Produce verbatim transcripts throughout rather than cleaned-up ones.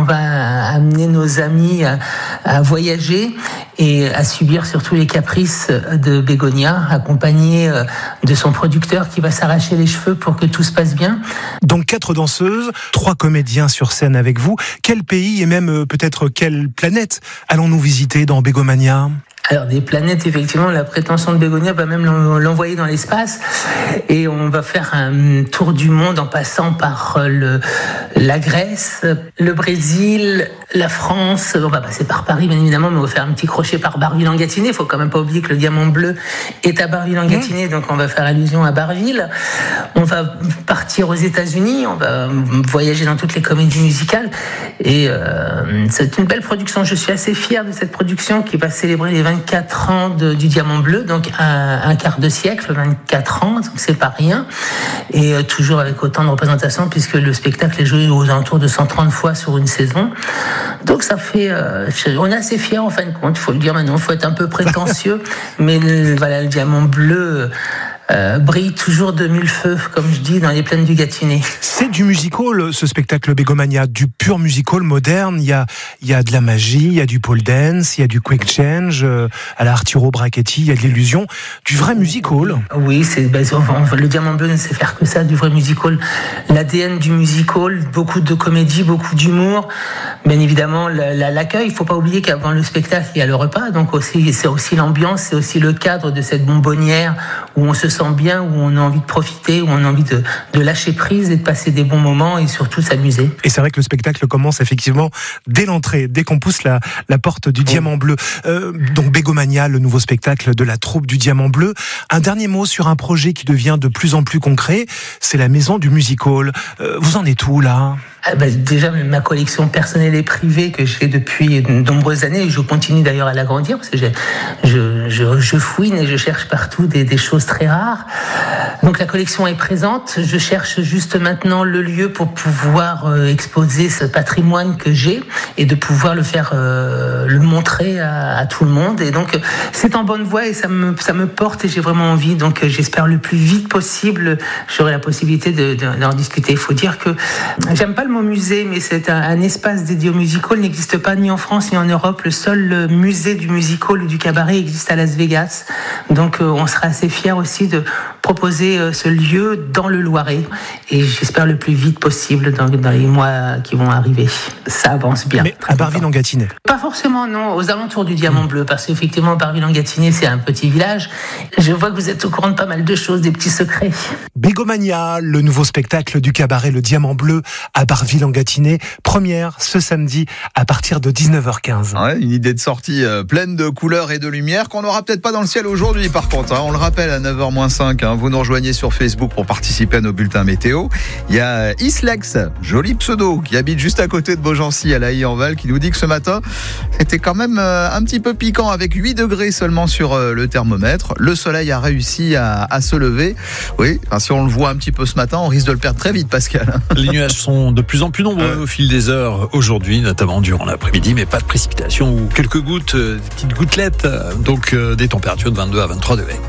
va amener nos amis à, à voyager et à subir surtout les caprices de Bégonia, accompagné de son producteur qui va s'arracher les cheveux pour que tout se passe bien. Donc quatre danseuses, trois comédiens sur scène avec vous. Quel pays et même peut-être quelle planète allons-nous visiter dans Bégomania ? Alors des planètes, effectivement, la prétention de Bégonia va même l'envoyer dans l'espace et on va faire un tour du monde en passant par le, la Grèce, le Brésil, la France. On va passer par Paris, bien évidemment, mais on va faire un petit crochet par Barville-en-Gâtinais. Il faut quand même pas oublier que le Diamant Bleu est à Barville-en-Gâtinais, mmh. donc on va faire allusion à Barville. On va partir aux États-Unis, on va voyager dans toutes les comédies musicales et euh, c'est une belle production. Je suis assez fier de cette production qui va célébrer les vingt-quatre ans de, du Diamant Bleu, donc un, un quart de siècle, vingt-quatre ans, donc c'est pas rien, et euh, toujours avec autant de représentation puisque le spectacle est joué aux alentours de cent trente fois sur une saison. Donc ça fait, euh, on est assez fiers en fin de compte, il faut le dire maintenant, il faut être un peu prétentieux, mais le, voilà, le Diamant Bleu Euh, brille toujours de mille feux, comme je dis, dans les plaines du Gâtinais. C'est du musical, ce spectacle Bégomania, du pur musical moderne. Il y a, il y a de la magie, il y a du pole dance, il y a du quick change, euh, à la Arturo Brachetti, il y a de l'illusion, du vrai musical. Oui, c'est, ben, le Diamant Bleu ne sait faire que ça, du vrai musical. L'A D N du musical, beaucoup de comédie, beaucoup d'humour. Bien évidemment, l'accueil, il ne faut pas oublier qu'avant le spectacle, il y a le repas, donc aussi, c'est aussi l'ambiance, c'est aussi le cadre de cette bonbonnière où on se sent bien, où on a envie de profiter, où on a envie de, de lâcher prise et de passer des bons moments et surtout s'amuser. Et c'est vrai que le spectacle commence effectivement dès l'entrée, dès qu'on pousse la, la porte du Diamant Bleu. Euh, donc Bégomania, le nouveau spectacle de la troupe du Diamant Bleu. Un dernier mot sur un projet qui devient de plus en plus concret, c'est la maison du musical. Euh, vous en êtes où là ? Ah ben déjà, ma collection personnelle et privée que j'ai depuis de nombreuses années, et je continue d'ailleurs à l'agrandir parce que j'ai, je, je, je fouine et je cherche partout des, des choses très rares. Donc la collection est présente. Je cherche juste maintenant le lieu pour pouvoir euh, exposer ce patrimoine que j'ai et de pouvoir le faire, euh, le montrer à, à tout le monde. Et donc c'est en bonne voie et ça me, ça me porte et j'ai vraiment envie. Donc j'espère le plus vite possible, j'aurai la possibilité de, de, d'en discuter. Il faut dire que j'aime pas le mot musée, mais c'est un, un espace dédié au musical. Il n'existe pas ni en France ni en Europe. Le seul musée du musical ou du cabaret existe à Las Vegas. Donc euh, on sera assez fiers aussi de proposer euh, ce lieu dans le Loiret. Et j'espère le plus vite possible dans, dans les mois qui vont arriver. Ça avance bien. Mais à Barville-en-Gâtinais ? Pas forcément, non. Aux alentours du Diamant Bleu. Parce qu'effectivement, Barville-en-Gâtinais, c'est un petit village. Je vois que vous êtes au courant de pas mal de choses, des petits secrets. Bégomania, le nouveau spectacle du cabaret Le Diamant Bleu à Barville-en-Gâtinais. Première ce samedi à partir de dix-neuf heures quinze. Ouais, une idée de sortie euh, pleine de couleurs et de lumière qu'on n'aura peut-être pas dans le ciel aujourd'hui par contre. Hein. On le rappelle à neuf heures moins cinq, hein, vous nous rejoignez sur Facebook pour participer à nos bulletins météo. Il y a Islex, joli pseudo, qui habite juste à côté de Beaugency à La Haye-en-Val, qui nous dit que ce matin, c'était quand même euh, un petit peu piquant avec huit degrés seulement sur euh, le thermomètre. Le soleil a réussi à, à se lever. Oui, enfin, si on le voit un petit peu ce matin, on risque de le perdre très vite, Pascal. Les nuages sont de plus en plus nombreux au fil des heures aujourd'hui, notamment durant l'après-midi, mais pas de précipitations ou quelques gouttes, des petites gouttelettes, donc euh, des températures de vingt-deux à vingt-trois degrés.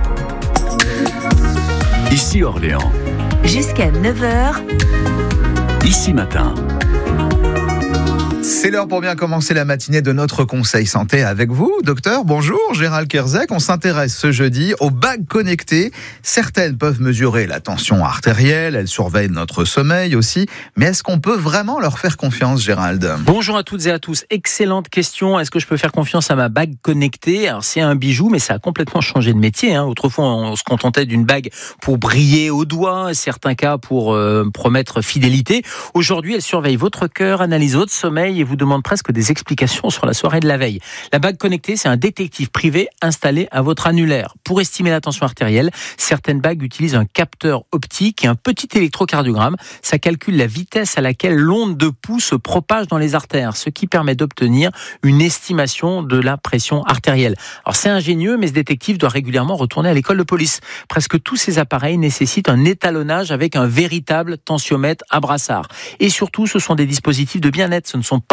Ici Orléans. Jusqu'à neuf heures. Ici Matin. C'est l'heure pour bien commencer la matinée de notre conseil santé avec vous, docteur. Bonjour, Gérald Kerzek. On s'intéresse ce jeudi aux bagues connectées. Certaines peuvent mesurer la tension artérielle, elles surveillent notre sommeil aussi. Mais est-ce qu'on peut vraiment leur faire confiance, Gérald ? Bonjour à toutes et à tous. Excellente question. Est-ce que je peux faire confiance à ma bague connectée ? Alors c'est un bijou, mais ça a complètement changé de métier. Hein. Autrefois, on se contentait d'une bague pour briller au doigt, certains cas pour euh, promettre fidélité. Aujourd'hui, elle surveille votre cœur, analyse votre sommeil et vous demande presque des explications sur la soirée de la veille. La bague connectée, c'est un détective privé installé à votre annulaire. Pour estimer la tension artérielle, certaines bagues utilisent un capteur optique et un petit électrocardiogramme. Ça calcule la vitesse à laquelle l'onde de pouls se propage dans les artères, ce qui permet d'obtenir une estimation de la pression artérielle. Alors c'est ingénieux, mais ce détective doit régulièrement retourner à l'école de police. Presque tous ces appareils nécessitent un étalonnage avec un véritable tensiomètre à brassard. Et surtout, ce sont des dispositifs de bien-être, ce ne sont pas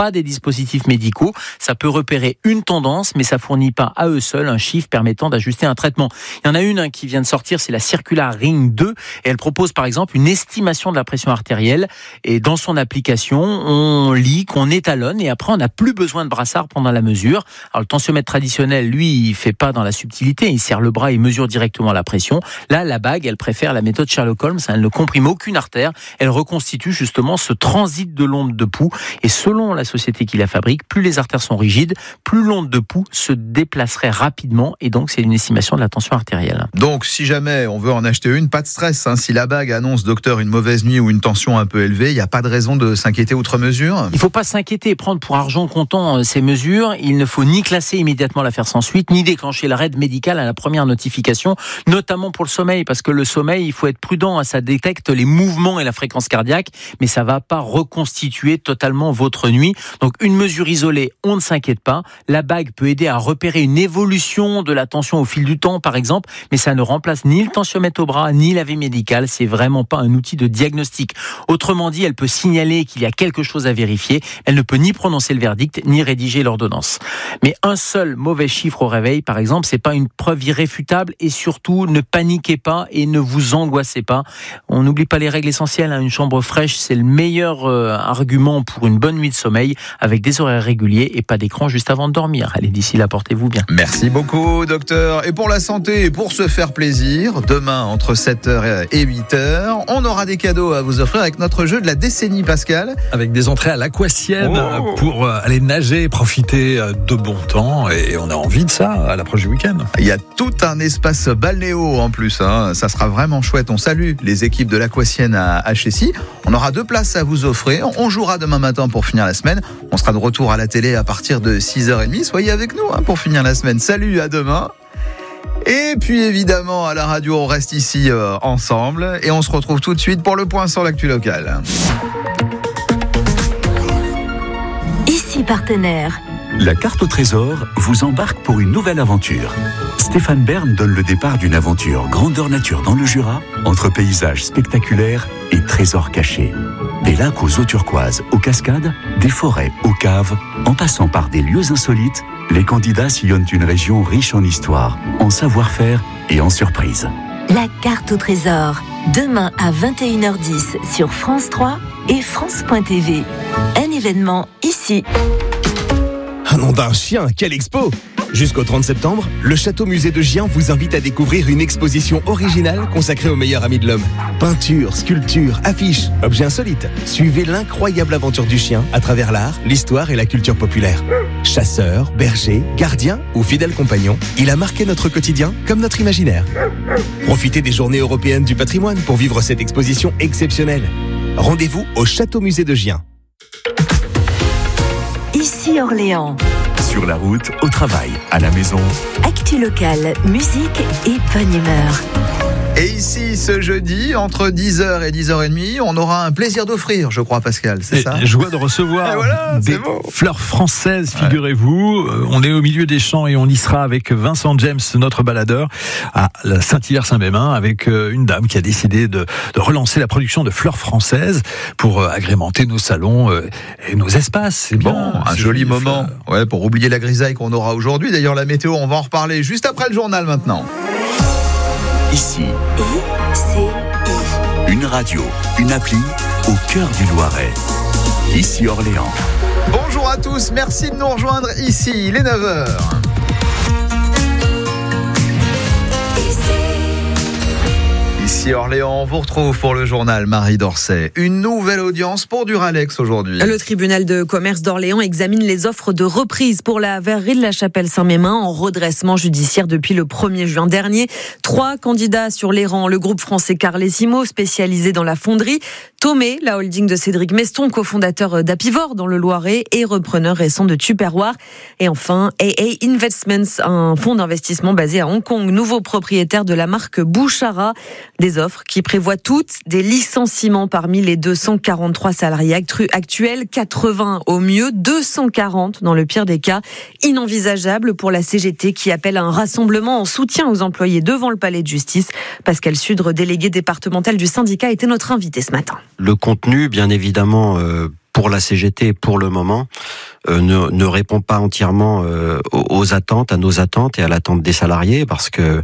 pas des dispositifs médicaux. Ça peut repérer une tendance, mais ça fournit pas à eux seuls un chiffre permettant d'ajuster un traitement. Il y en a une hein, qui vient de sortir, c'est la Circular Ring deux, et elle propose par exemple une estimation de la pression artérielle. Et dans son application, on lit qu'on étalonne, et après on n'a plus besoin de brassard pendant la mesure. Alors le tensiomètre traditionnel, lui, il fait pas dans la subtilité, il serre le bras et mesure directement la pression. Là, la bague, elle préfère la méthode Sherlock Holmes, elle ne comprime aucune artère, elle reconstitue justement ce transit de l'onde de pouls, et selon la société qui la fabrique, plus les artères sont rigides, plus l'onde de pouls se déplacerait rapidement, et donc c'est une estimation de la tension artérielle. Donc si jamais on veut en acheter une, pas de stress, hein. Si la bague annonce docteur une mauvaise nuit ou une tension un peu élevée, il n'y a pas de raison de s'inquiéter outre mesure. Il ne faut pas s'inquiéter et prendre pour argent comptant ces mesures. Il ne faut ni classer immédiatement l'affaire sans suite, ni déclencher l'arrêt médical à la première notification, notamment pour le sommeil, parce que le sommeil, il faut être prudent, ça détecte les mouvements et la fréquence cardiaque, mais ça ne va pas reconstituer totalement votre nuit. Donc une mesure isolée, on ne s'inquiète pas. La bague peut aider à repérer une évolution de la tension au fil du temps, par exemple, mais ça ne remplace ni le tensiomètre au bras, ni l'avis médical. C'est vraiment pas un outil de diagnostic. Autrement dit, elle peut signaler qu'il y a quelque chose à vérifier. Elle ne peut ni prononcer le verdict, ni rédiger l'ordonnance. Mais un seul mauvais chiffre au réveil, par exemple, c'est pas une preuve irréfutable, et surtout, ne paniquez pas et ne vous angoissez pas. On n'oublie pas les règles essentielles, hein. Une chambre fraîche, c'est le meilleur euh, argument pour une bonne nuit de sommeil, avec des horaires réguliers et pas d'écran juste avant de dormir. Allez, d'ici là, portez-vous bien. Merci beaucoup, docteur. Et pour la santé et pour se faire plaisir, demain, entre sept heures et huit heures, on aura des cadeaux à vous offrir avec notre jeu de la décennie, Pascal. Avec des entrées à l'Aquatienne Oh. pour aller nager, profiter de bon temps. Et on a envie de ça à l'approche du week-end. Il y a tout un espace balnéo en plus, hein. Ça sera vraiment chouette. On salue les équipes de l'Aquatienne à, à Chessy. On aura deux places à vous offrir. On jouera demain matin pour finir la semaine. On sera de retour à la télé à partir de six heures trente. Soyez avec nous hein, pour finir la semaine. Salut, à demain. Et puis évidemment, à la radio, on reste ici euh, ensemble. Et on se retrouve tout de suite pour le point sur l'actu locale. Ici partenaire. La carte au trésor vous embarque pour une nouvelle aventure. Stéphane Bern donne le départ d'une aventure grandeur nature dans le Jura, entre paysages spectaculaires et trésors cachés. Des lacs aux eaux turquoises, aux cascades, des forêts, aux caves, en passant par des lieux insolites, les candidats sillonnent une région riche en histoire, en savoir-faire et en surprises. La carte au trésor. Demain à vingt et une heures dix sur France trois et France point T V. Un événement ici. Un nom d'un chien, quelle expo! Jusqu'au trente septembre, le Château Musée de Gien vous invite à découvrir une exposition originale consacrée au meilleur ami de l'homme. Peintures, sculptures, affiches, objets insolites. Suivez l'incroyable aventure du chien à travers l'art, l'histoire et la culture populaire. Chasseur, berger, gardien ou fidèle compagnon, il a marqué notre quotidien comme notre imaginaire. Profitez des journées européennes du patrimoine pour vivre cette exposition exceptionnelle. Rendez-vous au Château Musée de Gien. Ici Orléans. Sur la route, au travail, à la maison. Actu locale, musique et bonne humeur. Et ici, ce jeudi, entre dix heures et dix heures trente, on aura un plaisir d'offrir, je crois, Pascal, c'est Et ça? joie de recevoir Et voilà, des c'est beau. fleurs françaises, figurez-vous. Euh, On est au milieu des champs et on y sera avec Vincent James, notre baladeur, à la Saint-Hilaire-Saint-Bémin, avec euh, une dame qui a décidé de, de relancer la production de fleurs françaises pour euh, agrémenter nos salons euh, et nos espaces. C'est Bon, bien, un c'est joli joli, moment, fleurs. ouais, pour oublier la grisaille qu'on aura aujourd'hui. D'ailleurs, la météo, on va en reparler juste après le journal maintenant. Ici, I C I. une radio, une appli au cœur du Loiret. Ici Orléans. Bonjour à tous, merci de nous rejoindre ici, il est neuf heures. Ici Orléans, on vous retrouve pour le journal Marie Dorcet. Une nouvelle audience pour Duralex aujourd'hui. Le tribunal de commerce d'Orléans examine les offres de reprise pour la verrerie de la Chapelle-Saint-Mémin en redressement judiciaire depuis le premier juin dernier. Trois candidats sur les rangs. Le groupe français Carlesimo, spécialisé dans la fonderie. Tomé, la holding de Cédric Meston, cofondateur d'Apivore dans le Loiret et repreneur récent de Tupperware. Et enfin, A A Investments, un fonds d'investissement basé à Hong Kong, nouveau propriétaire de la marque Bouchara. Des offres qui prévoient toutes des licenciements parmi les deux cent quarante-trois salariés actuels, quatre-vingts au mieux, deux cent quarante dans le pire des cas. Inenvisageable pour la C G T qui appelle à un rassemblement en soutien aux employés devant le palais de justice. Pascal Sudre, délégué départemental du syndicat, était notre invité ce matin. Le contenu, bien évidemment, euh, pour la C G T, pour le moment, euh, ne, ne répond pas entièrement euh, aux attentes, à nos attentes et à l'attente des salariés, parce que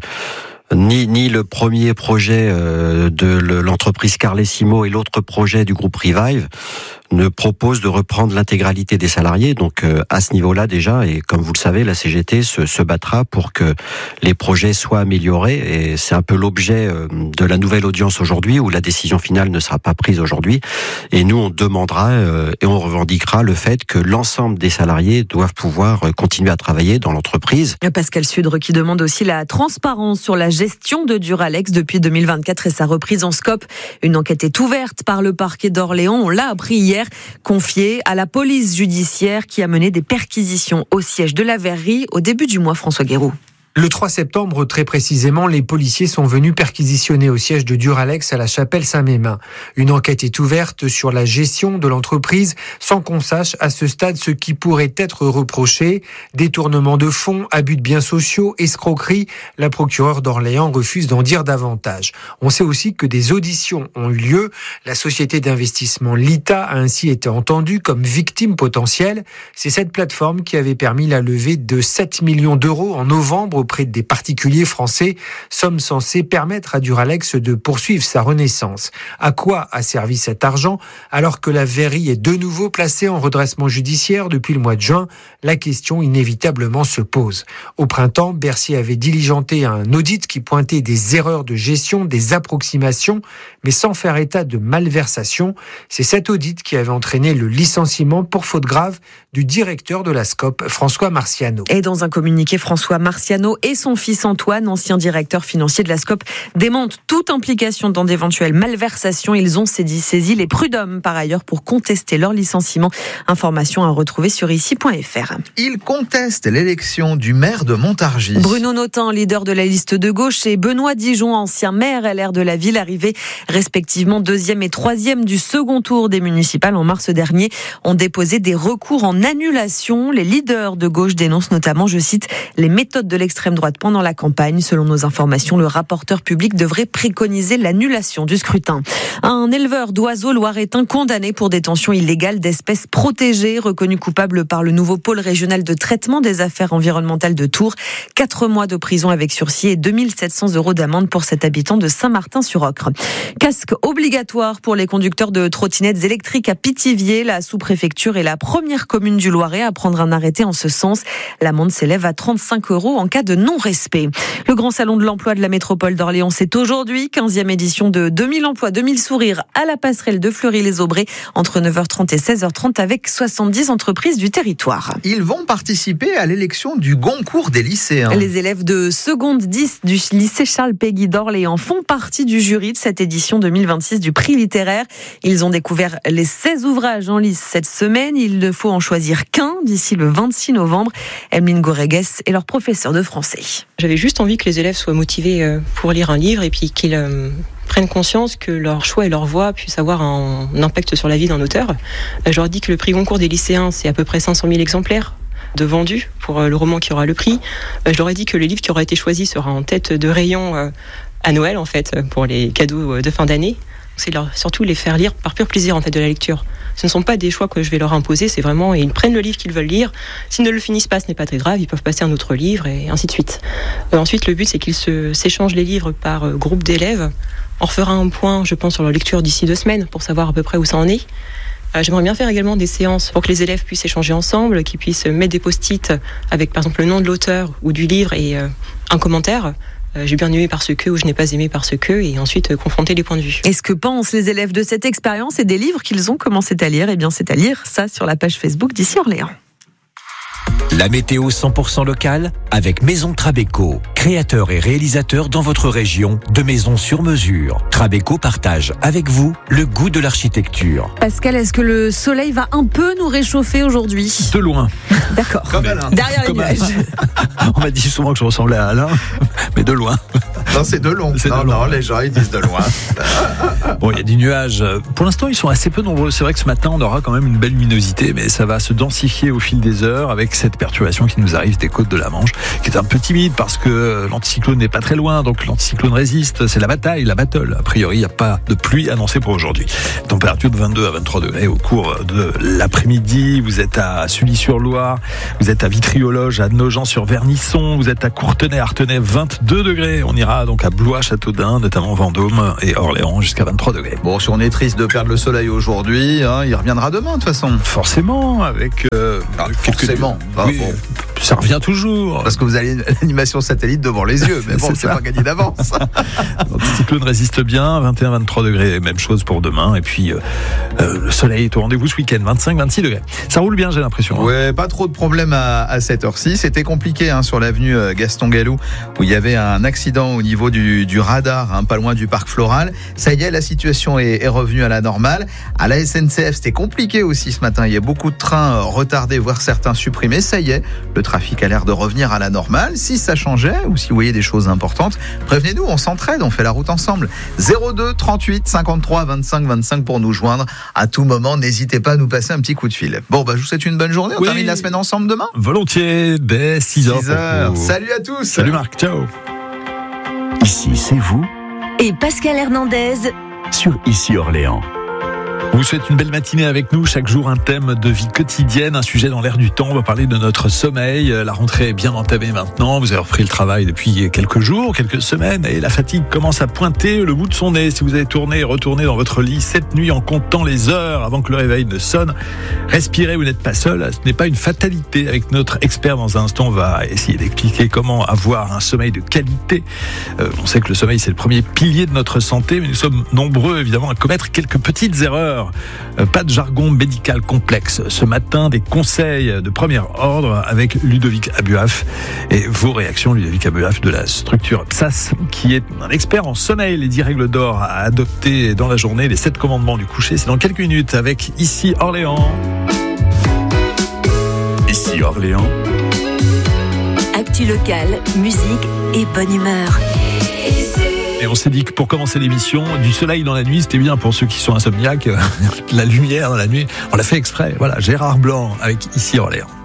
Ni, ni le premier projet euh, de l'entreprise Carlesimo et l'autre projet du groupe Revive ne propose de reprendre l'intégralité des salariés. Donc euh, à ce niveau-là déjà, et comme vous le savez, la C G T se, se battra pour que les projets soient améliorés. Et c'est un peu l'objet euh, de la nouvelle audience aujourd'hui, où la décision finale ne sera pas prise aujourd'hui. Et nous, on demandera euh, et on revendiquera le fait que l'ensemble des salariés doivent pouvoir continuer à travailler dans l'entreprise. Pascal Sudre qui demande aussi la transparence sur la gestion de Duralex depuis deux mille vingt-quatre et sa reprise en scope. Une enquête est ouverte par le parquet d'Orléans, on l'a appris hier, confiée à la police judiciaire qui a mené des perquisitions au siège de la verrerie au début du mois. François Guéroux. Le trois septembre, très précisément, les policiers sont venus perquisitionner au siège de Duralex à la Chapelle-Saint-Mémin. Une enquête est ouverte sur la gestion de l'entreprise sans qu'on sache à ce stade ce qui pourrait être reproché. Détournement de fonds, abus de biens sociaux, escroquerie. La procureure d'Orléans refuse d'en dire davantage. On sait aussi que des auditions ont eu lieu. La société d'investissement Lita a ainsi été entendue comme victime potentielle. C'est cette plateforme qui avait permis la levée de sept millions d'euros en novembre auprès des particuliers français, somme censée permettre à Duralex de poursuivre sa renaissance. À quoi a servi cet argent alors que la verrerie est de nouveau placée en redressement judiciaire depuis le mois de juin? La question inévitablement se pose. Au printemps, Bercy avait diligenté un audit qui pointait des erreurs de gestion, des approximations, mais sans faire état de malversation. C'est cet audit qui avait entraîné le licenciement pour faute grave du directeur de la Scope, François Marciano. Et dans un communiqué, François Marciano et son fils Antoine, ancien directeur financier de la Scope, démentent toute implication dans d'éventuelles malversations. Ils ont saisi, saisi les prud'hommes par ailleurs pour contester leur licenciement. Information à retrouver sur ici point f r. Ils contestent l'élection du maire de Montargis. Bruno Notin, leader de la liste de gauche, et Benoît Dijon, ancien maire L R de la ville, arrivés respectivement deuxième et troisième du second tour des municipales en mars dernier, ont déposé des recours en annulation. Les leaders de gauche dénoncent notamment, je cite, les méthodes de l'extrême droite pendant la campagne. Selon nos informations, le rapporteur public devrait préconiser l'annulation du scrutin. Un éleveur d'oiseaux loiretain condamné pour détention illégale d'espèces protégées, reconnu coupable par le nouveau pôle régional de traitement des affaires environnementales de Tours. Quatre mois de prison avec sursis et deux mille sept cents euros d'amende pour cet habitant de Saint-Martin-sur-Ocre. Casque obligatoire pour les conducteurs de trottinettes électriques à Pithiviers. La sous-préfecture est la première commune du Loiret à prendre un arrêté en ce sens. L'amende s'élève à trente-cinq euros en cas de non-respect. Le grand salon de l'emploi de la métropole d'Orléans, c'est aujourd'hui, quinzième édition de deux mille emplois, deux mille sourires à la passerelle de Fleury-les-Aubrais entre neuf heures trente et seize heures trente avec soixante-dix entreprises du territoire. Ils vont participer à l'élection du Goncourt des lycéens. Les élèves de seconde dix du lycée Charles Péguy d'Orléans font partie du jury de cette édition deux mille vingt-six du prix littéraire. Ils ont découvert les seize ouvrages en lice cette semaine. Il ne faut en choisir qu'un d'ici le vingt-six novembre. Emeline Goregues est leur professeur de français. J'avais juste envie que les élèves soient motivés pour lire un livre et puis qu'ils euh, prennent conscience que leur choix et leur voix puissent avoir un, un impact sur la vie d'un auteur. Je leur dis que le prix Goncourt des lycéens, c'est à peu près cinq cent mille exemplaires de vendus pour le roman qui aura le prix. Je leur ai dit que le livre qui aura été choisi sera en tête de rayon à Noël, en fait, pour les cadeaux de fin d'année. C'est leur, surtout les faire lire par pur plaisir en fait de la lecture. Ce ne sont pas des choix que je vais leur imposer, c'est vraiment, ils prennent le livre qu'ils veulent lire. S'ils ne le finissent pas, ce n'est pas très grave, ils peuvent passer à un autre livre et ainsi de suite. Euh, ensuite, le but, c'est qu'ils se, s'échangent les livres par euh, groupe d'élèves. On refera un point, je pense, sur leur lecture d'ici deux semaines pour savoir à peu près où ça en est. Euh, j'aimerais bien faire également des séances pour que les élèves puissent échanger ensemble, qu'ils puissent mettre des post-it avec, par exemple, le nom de l'auteur ou du livre et euh, un commentaire. Euh, j'ai bien aimé parce que ou je n'ai pas aimé parce que, et ensuite euh, confronter les points de vue. Et ce que pensent les élèves de cette expérience et des livres qu'ils ont commencé à lire, eh bien c'est à lire ça sur la page Facebook d'ici Orléans. La météo cent pour cent locale avec Maison Trabeco, créateur et réalisateur dans votre région de maisons sur mesure. Trabeco partage avec vous le goût de l'architecture. Pascal, est-ce que le soleil va un peu nous réchauffer aujourd'hui ? De loin. D'accord. Comme Alain. Derrière les Comme nuages. On m'a dit souvent que je ressemblais à Alain, mais de loin. Non, c'est de long. C'est non, de long. non, les gens, ils disent de loin. Bon, il y a des nuages. Pour l'instant, ils sont assez peu nombreux. C'est vrai que ce matin, on aura quand même une belle luminosité, mais ça va se densifier au fil des heures avec cette perturbation qui nous arrive des côtes de la Manche, qui est un peu timide parce que l'anticyclone n'est pas très loin, donc l'anticyclone résiste. C'est la bataille, la battle. A priori, il n'y a pas de pluie annoncée pour aujourd'hui. Température de vingt-deux à vingt-trois degrés au cours de l'après-midi. Vous êtes à Sully-sur-Loire, vous êtes à Vitry-aux-Loges, à Nogent-sur-Vernisson, vous êtes à Courtenay, Artenay, vingt-deux degrés. On ira donc à Blois, Châteaudun, notamment Vendôme et Orléans jusqu'à vingt-trois degrés. Bon, si on est triste de perdre le soleil aujourd'hui, hein, il reviendra demain de toute façon. Forcément, avec euh, Ah, quelques- forcément. Ah, Oui, bon. ça revient toujours. Parce que vous avez l'animation satellite devant les yeux, mais bon, C'est c'est ça. pas gagné d'avance. L'anticyclone résiste bien, vingt et un à vingt-trois degrés, même chose pour demain. Et puis euh, euh, le soleil est au rendez-vous ce week-end, vingt-cinq à vingt-six degrés. Ça roule bien, j'ai l'impression. hein. Ouais, pas trop de problèmes à, à cette heure-ci. C'était compliqué hein, sur l'avenue euh, Gaston Gallou, où il y avait un accident au niveau du, du radar, hein, pas loin du parc Floral. Ça y est, la situation est, est revenue à la normale. À la S N C F, c'était compliqué aussi ce matin. Il y a beaucoup de trains euh, retardés, voire certains supprimés. Ça y est, le trafic a l'air de revenir à la normale. Si ça changeait, ou si vous voyez des choses importantes, prévenez-nous, on s'entraide, on fait la route ensemble. zéro deux trente-huit cinquante-trois vingt-cinq vingt-cinq pour nous joindre. À tout moment, n'hésitez pas à nous passer un petit coup de fil. Bon, bah, je vous souhaite une bonne journée. On Oui. termine la semaine ensemble demain. Volontiers, dès six heures. six heures. pour vous. Salut à tous. Salut Marc, ciao. Ici, c'est vous, Et Pascal Hernandez, sur Ici Orléans. On vous souhaite une belle matinée avec nous. Chaque jour, un thème de vie quotidienne, un sujet dans l'air du temps. On va parler de notre sommeil. La rentrée est bien entamée maintenant. Vous avez repris le travail depuis quelques jours, quelques semaines, et la fatigue commence à pointer le bout de son nez. Si vous avez tourné et retourné dans votre lit cette nuit en comptant les heures avant que le réveil ne sonne, respirez, vous n'êtes pas seul. Ce n'est pas une fatalité. Avec notre expert dans un instant, on va essayer d'expliquer comment avoir un sommeil de qualité. Euh, on sait que le sommeil, c'est le premier pilier de notre santé, mais nous sommes nombreux, évidemment, à commettre quelques petites erreurs. Euh, pas de jargon médical complexe. Ce matin, des conseils de premier ordre avec Ludovic Abuaf et vos réactions, Ludovic Abuaf de la structure P S A S, qui est un expert en sommeil. Les dix règles d'or à adopter dans la journée, les sept commandements du coucher. C'est dans quelques minutes avec Ici Orléans. Ici Orléans. actu locale, musique et bonne humeur. Et on s'est dit que pour commencer l'émission, du soleil dans la nuit, c'était bien pour ceux qui sont insomniaques. La lumière dans la nuit, on l'a fait exprès. Voilà, Gérard Blanc avec Ici Orléans.